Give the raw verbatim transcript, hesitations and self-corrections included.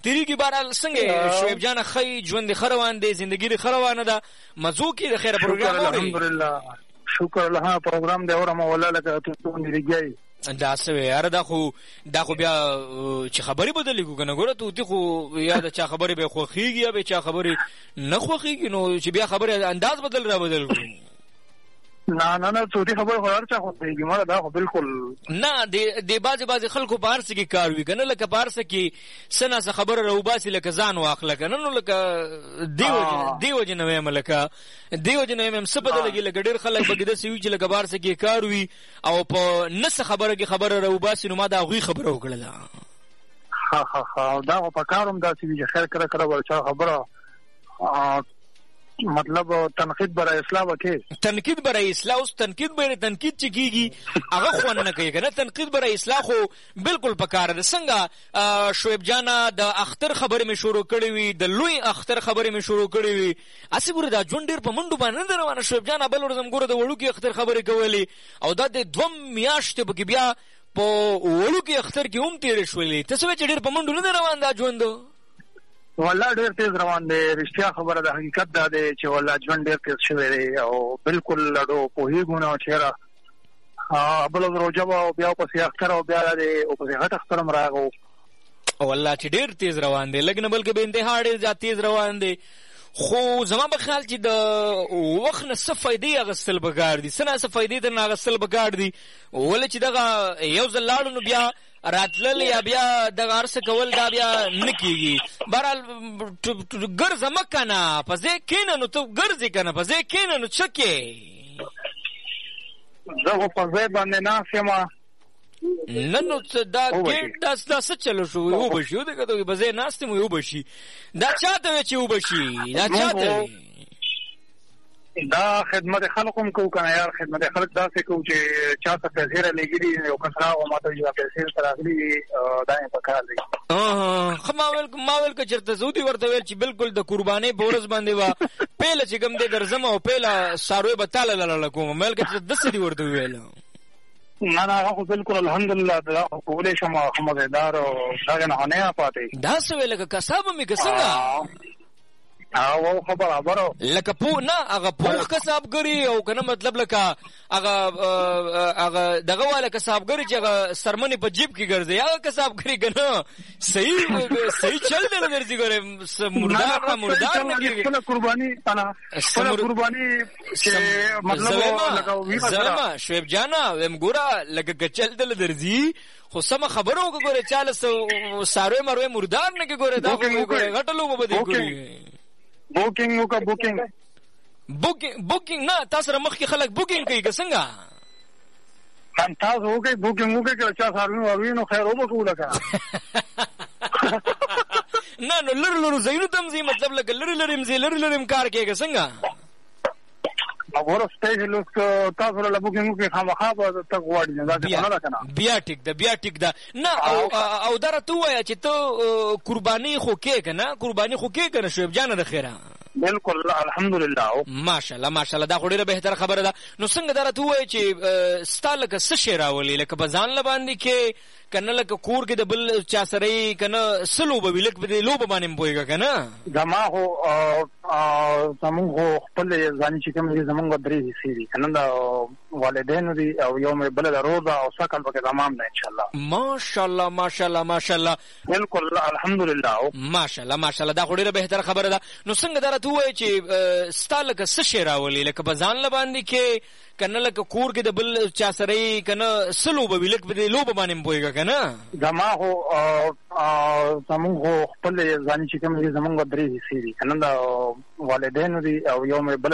تیریږي. بهرحال څنګه شعیب جان خی ژوند دې ښه روان دی، زندګي دې ښه روانه ده، مزو کې د خیره پروګرام اوري؟ الحمدلله شکر الله پروګرام دی اورم ولا لکه ته نریږي دا څه وی اره دا خو دا خو بیا چې خبرې بدلې کو کنه ګوره ته تی خو یا دا چا خبرې به خوخیږي یا به چا خبرې نه خوخیږي نو چې بیا خبرې انداز بدل را بدل کو. نه نه نه څه دي خبر خبر چا خوخیږي مړه دا خو بالکل نه. د د بازي بازي خلکو په هرڅ کې کار وی کنه لکه په هرڅ کې سنا څه خبره راوباسي لکه ځان واخله کنه نو لکه دیو دیو جنوي ملکه دیو جنوي مم څه بدل لګي لکه ډېر خلک بګید سوي چې لکه په هرڅ کې کار وی او په نس خبره کې خبره راوباسي نو ما دا غوي خبره وکړه. ها ها ها دا په کاروم دا چې خیر کړه کړه ورچا خبره مطلب تنقید برای اصلاح وکي تنقید برای اصلاح اوس تنقید برای تنقید چې کیږي هغه خو نه کوي کنه. تنقید برای اصلاح خو بالکل پکاره ده. څنګه شعیب جانا د اختر خبرې مې شروع کړې وي، د لوی اختر خبرې مې شروع کړې وي، اسی ګوره دا ژوند ډېر په منډو باندې نه روانه. شعیب جانا بل ورځم ګوره د وړو کې اختر خبرې کولې او دا د دوم میاشتې پکې بیا په وړو کې اختر کې هم تیرې شولې. ته څه چې ډېر په منډو نه روان دا ژوند والله ډېر تیز روان دی. رښتیا خبره د حقیقت دا دی چې والله ژوند ډېر تیز شوی دی او بالکل لړو پوهېږو نه چېرې بله ورځ روژه به او بیا پسې اختر او بیا دی او پسې غټ اختر هم راغو. والله چې ډېر تیز روان دی لږ نه بلکې به انتها ډېر زیات تیز روان دی. خو زما په خیال چې د وخت نه څه فایدې اخیستل پکار دي، څه نه څه فایدې درنه اخیستل پکار دي. ولې چې دغه یو ځل لاړو نو بیا راتلل یا بیا دغه هر څه کول دا بیا نه کېږي. بهرحال ګرځه مه کنه په ځای کښېنه نو ته ګرځې کنه په ځای کښېنه نو څه کې زه خو په ځای باندې ناست یم نه نو دا دا څه چلو شو وبه شي ودې که په ځای ناست یم وبه شي دا چاته وی چې وبه شي دا چاته وی دا خدمت خلکو هم کوو کنه یار خدمت خلک داسې کوو چې چا ته پیسې رالېږلي یو کس راغو ما ته وایي پیسې درته راغلي دي دا یې پکار دی. ښه ما ویل ما ویل که چېرته زه ودې ورته ویل چې بالکل د قربانۍ په ورځ باندې به پیله چې کوم دی درځم او پیله څاروی به تاله لاله کوم ما ویل که چې داسې دې ورته وویل نه نه هغه خو بالکل الحمدلله دا خو کولی شم خو مزېدار او دغې نه خو نه پاتې دا څه ویل لکه کسابه مې که څنګه او خبر خبرو لکه پو نه هغه پوخ کسابګری او کنه مطلب لکه هغه هغه دغه والا کسابګری چې هغه سرمنې په جیب کې ګرځي هغه کسابګری کنه صحیح صحیح چل دی ګرځي ګره مردار نه مردار نه کیږي خپل قرباني انا خپل قرباني چې مطلب لکه زما شعیب جانا ویم ګوره لکه چل دی درځي خو سم خبرو وګوره چاله ساروي مروي مردار نه کې ګوره دا ګوره غټلو به دي ګوري بوکینګ وکا بوکینګ بوکینګ بوکینګ نه تاسو را مخ کې خلک بوکینګ کوي څنګه من تاسو وکي بوکینګ وکي چې چا سارنو اوی نو خیر وبکو لکه نه نو لر لر زینو تم زی مطلب لکه لر لر مزي لر لر کار کوي څنګه اور سټیج لوک تاسو له بوکینګ کې خامخا به تک واړی نه دا نه کنه بیا ټیک ده بیا ټیک ده نه او او درته وای چې ته قرباني خو کې کنه قرباني خو کې کنه شعیب جان د خیره بالکل الحمدلله ماشاءالله ماشاءالله دا خو ډیره بهتره خبره ده. نو څنګه درته وای چې ستاله که څه شی راولي لکه بزان لباندې کې کنه لکه کور کې د بل چا سره کنه سلو به لک به لوب باندې پويګه کنه زما هو زمونږ خپل ځان چې کوم زمونږ درې حصے دي کنه دا والدین دي او یو مې بل ضرور او سکل به تمام ده ان شاء الله. ماشاءالله ماشاءالله ماشاءالله بالکل الحمدلله ماشاءالله ماشاءالله دا خو ډیره بهتره خبره ده. نو څنګه درته وای چې ستاله که څه شی راولي لکه بزان لباندې کې کنه لکه کور کې د بل چا سره کنه سلو به لک به لوب باندې پويګه کنه زما هو زمونږ خپل ځان چې کوم زمونږ درې حصے دي کنه دا والدین دي او یو مې بل